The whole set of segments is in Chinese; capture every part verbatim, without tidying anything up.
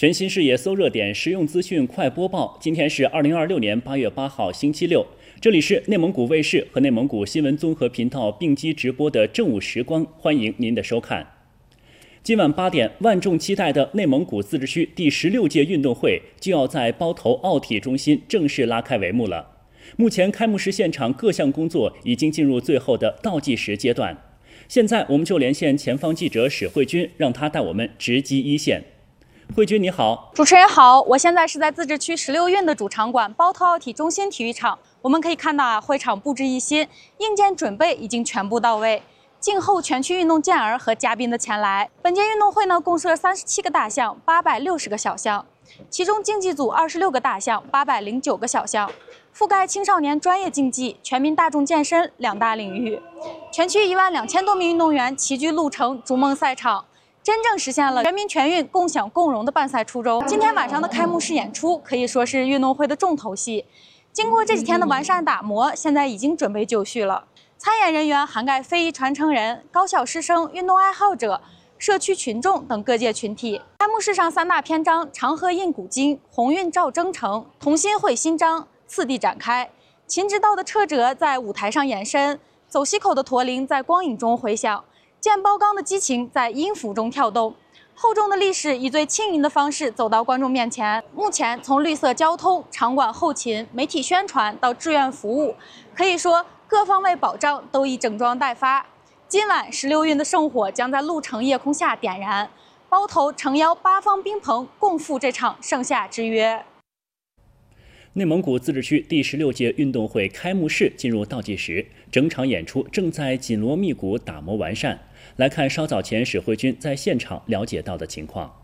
全新视野搜热点，实用资讯快播报。今天是二零二六年八月八号，星期六。这里是内蒙古卫视和内蒙古新闻综合频道并机直播的正午时光，欢迎您的收看。今晚八点，万众期待的内蒙古自治区第十六届运动会就要在包头奥体中心正式拉开帷幕了。目前开幕式现场各项工作已经进入最后的倒计时阶段。现在我们就连线前方记者史慧君，让她带我们直击一线。慧君你好。 主持人好，我现在是在自治区十六运的主场馆包头奥体中心体育场。我们可以看到啊，会场布置一新，硬件准备已经全部到位。静候全区运动健儿和嘉宾的前来。本届运动会呢，共设三十七个大项，八百六十个小项，其中竞技组二十六个大项，八百零九个小项，覆盖青少年专业竞技、全民大众健身两大领域。全区一万两千多名运动员齐聚鹿城逐梦赛场，真正实现了全民全运、共享共荣的办赛初衷。今天晚上的开幕式演出可以说是运动会的重头戏。经过这几天的完善打磨，现在已经准备就绪了。参演人员涵盖非遗传承人、高校师生、运动爱好者、社区群众等各界群体。开幕式上三大篇章“长河印古今”“鸿运照征程”“同心绘新章”次第展开。秦直道的车辙在舞台上延伸，走西口的驼铃在光影中回响，建包钢的激情在音符中跳动。厚重的历史以最轻盈的方式走到观众面前。目前，从绿色交通、场馆后勤、媒体宣传到志愿服务，可以说各方位保障都已整装待发。今晚十六运的圣火将在鹿城夜空下点燃，包头诚邀八方宾朋共赴这场盛夏之约。 内蒙古自治区第十六届运动会开幕式进入倒计时，整场演出正在紧锣密鼓打磨完善。来看稍早前史慧君在现场了解到的情况。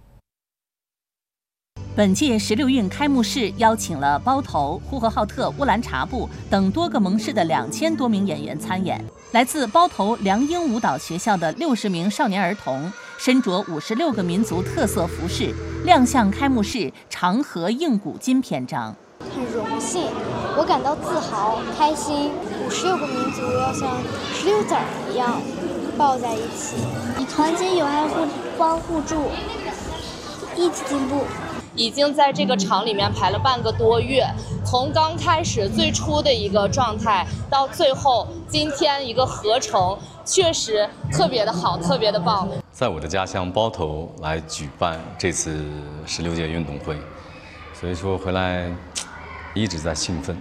本届十六运开幕式邀请了包头、呼和浩特乌兰察布等多个盟市的两千多名演员参演。来自包头良英舞蹈学校的六十名少年儿童，身着五十六个民族特色服饰，亮相开幕式长河映古今篇章。 很荣幸，我感到自豪、开心。五十六个民族要像石榴籽儿一样抱在一起，以团结友爱互帮互助，一起进步。 已经在这个场里面排了半个多月，从刚开始最初的一个状态，到最后今天一个合成，确实特别的好，特别的棒。 在我的家乡包头来举办这次十六届运动会，所以说回来一直在兴奋。